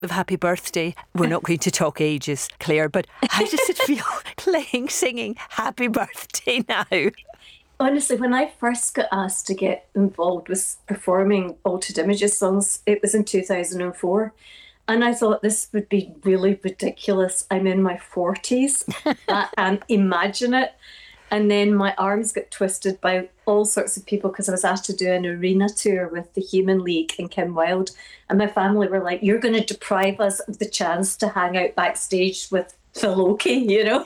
of Happy Birthday. We're not going to talk ages, Claire, but how does it feel singing Happy Birthday now? Honestly, when I first got asked to get involved with performing Altered Images songs, it was in 2004. And I thought this would be really ridiculous. I'm in my 40s. I can't imagine it. And then my arms got twisted by all sorts of people because I was asked to do an arena tour with the Human League and Kim Wilde. And my family were like, you're going to deprive us of the chance to hang out backstage with Phil Oakey, you know?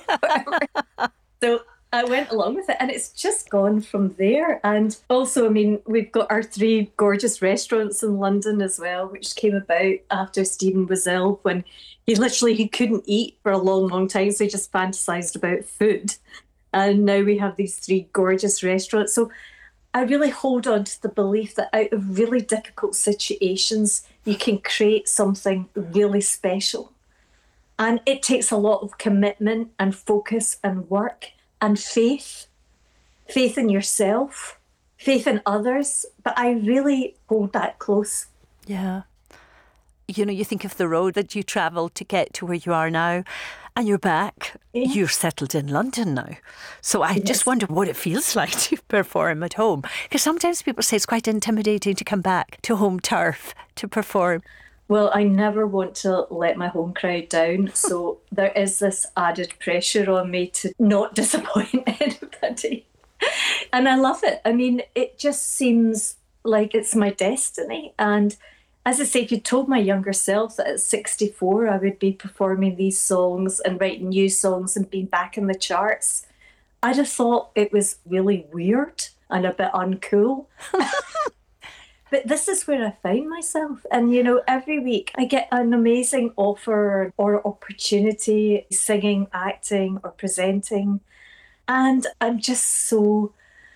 So I went along with it, and it's just gone from there. And also, I mean, we've got our 3 gorgeous restaurants in London as well, which came about after Stephen was ill, when he couldn't eat for a long, long time. So he just fantasized about food. And now we have these 3 gorgeous restaurants. So I really hold on to the belief that out of really difficult situations, you can create something really special. And it takes a lot of commitment and focus and work and faith in yourself, faith in others. But I really hold that close. Yeah. You know, you think of the road that you travelled to get to where you are now, and you're back. Yeah. You're settled in London now. So I just wonder what it feels like to perform at home. Because sometimes people say it's quite intimidating to come back to home turf to perform. Well, I never want to let my home crowd down. So there is this added pressure on me to not disappoint anybody. And I love it. I mean, it just seems like it's my destiny. And as I say, if you told my younger self that at 64 I would be performing these songs and writing new songs and being back in the charts, I'd have thought it was really weird and a bit uncool. But this is where I found myself. And, you know, every week I get an amazing offer or opportunity, singing, acting or presenting. And I'm just so,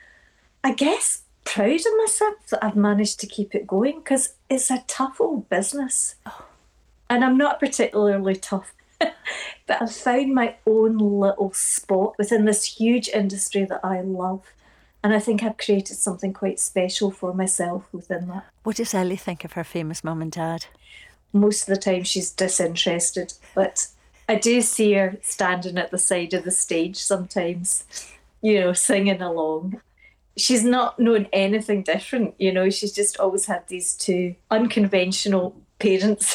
I guess, proud of myself that I've managed to keep it going, because it's a tough old business. And I'm not particularly tough, but I've found my own little spot within this huge industry that I love. And I think I've created something quite special for myself within that. What does Ellie think of her famous mum and dad? Most of the time she's disinterested, but I do see her standing at the side of the stage sometimes, you know, singing along. She's not known anything different, you know, she's just always had these 2 unconventional parents.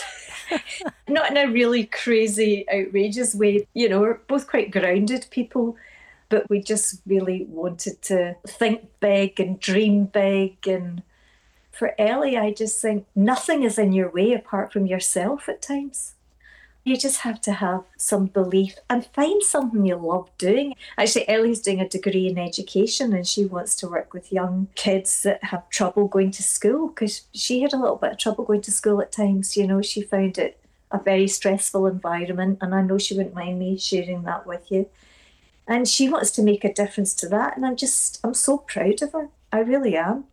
Not in a really crazy, outrageous way. You know, we're both quite grounded people, but we just really wanted to think big and dream big. And for Ellie, I just think nothing is in your way apart from yourself at times. You just have to have some belief and find something you love doing. Actually, Ellie's doing a degree in education, and she wants to work with young kids that have trouble going to school, because she had a little bit of trouble going to school at times. You know, she found it a very stressful environment, and I know she wouldn't mind me sharing that with you. And she wants to make a difference to that, and I'm so proud of her. I really am.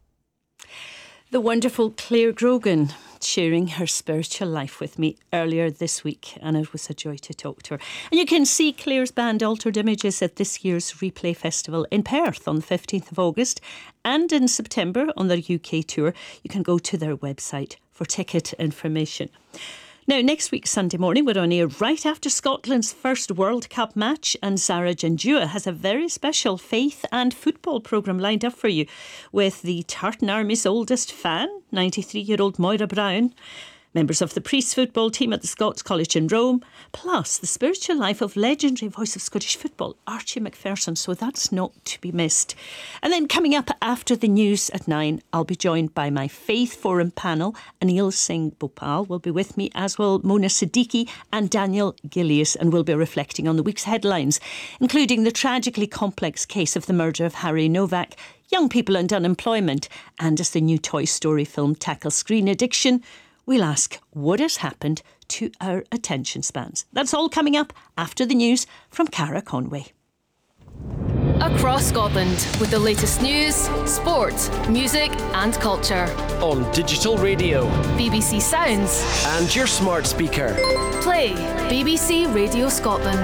The wonderful Claire Grogan sharing her spiritual life with me earlier this week, and it was a joy to talk to her. And you can see Claire's band Altered Images at this year's Replay Festival in Perth on the 15th of August, and in September on their UK tour. You can go to their website for ticket information. Now, next week, Sunday morning, we're on air right after Scotland's first World Cup match, and Zara Janjua has a very special faith and football programme lined up for you with the Tartan Army's oldest fan, 93-year-old Moira Brown, members of the Priest football team at the Scots College in Rome, plus the spiritual life of legendary voice of Scottish football, Archie Macpherson, so that's not to be missed. And then coming up after the news at 9, I'll be joined by my Faith Forum panel. Anil Singh Bhopal will be with me, as will Mona Siddiqui and Daniel Gillies, and we'll be reflecting on the week's headlines, including the tragically complex case of the murder of Harry Novak, young people and unemployment, and as the new Toy Story film tackles screen addiction, we'll ask what has happened to our attention spans. That's all coming up after the news from Cara Conway. Across Scotland with the latest news, sport, music and culture. On digital radio, BBC Sounds and your smart speaker. Play BBC Radio Scotland.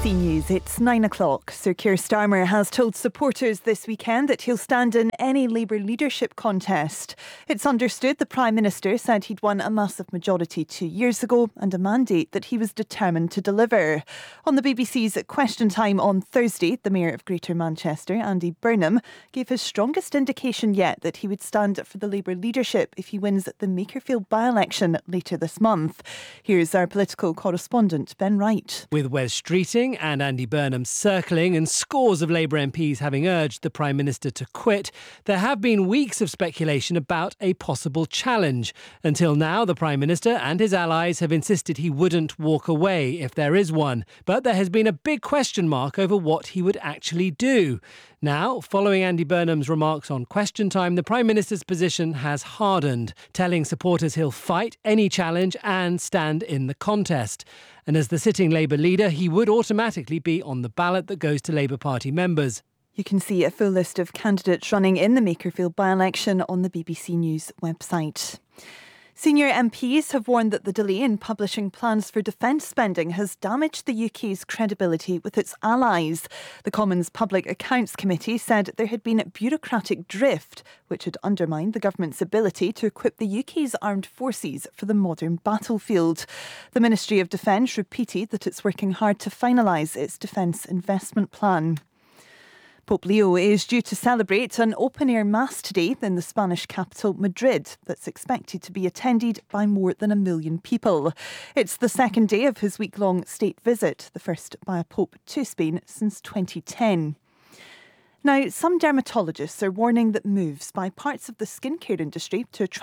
BBC News, it's 9 o'clock. Sir Keir Starmer has told supporters this weekend that he'll stand in any Labour leadership contest. It's understood the Prime Minister said he'd won a massive majority 2 years ago and a mandate that he was determined to deliver. On the BBC's Question Time on Thursday, the Mayor of Greater Manchester, Andy Burnham, gave his strongest indication yet that he would stand for the Labour leadership if he wins the Makerfield by-election later this month. Here's our political correspondent, Ben Wright. With Wes Streeting and Andy Burnham circling and scores of Labour MPs having urged the Prime Minister to quit, there have been weeks of speculation about a possible challenge. Until now, the Prime Minister and his allies have insisted he wouldn't walk away if there is one. But there has been a big question mark over what he would actually do. Now, following Andy Burnham's remarks on Question Time, the Prime Minister's position has hardened, telling supporters he'll fight any challenge and stand in the contest. And as the sitting Labour leader, he would automatically be on the ballot that goes to Labour Party members. You can see a full list of candidates running in the Makerfield by-election on the BBC News website. Senior MPs have warned that the delay in publishing plans for defence spending has damaged the UK's credibility with its allies. The Commons Public Accounts Committee said there had been bureaucratic drift, which had undermined the government's ability to equip the UK's armed forces for the modern battlefield. The Ministry of Defence repeated that it's working hard to finalise its defence investment plan. Pope Leo is due to celebrate an open-air mass today in the Spanish capital, Madrid, that's expected to be attended by more than 1 million people. It's the second day of his week-long state visit, the first by a pope to Spain since 2010. Now, some dermatologists are warning that moves by parts of the skincare industry to attract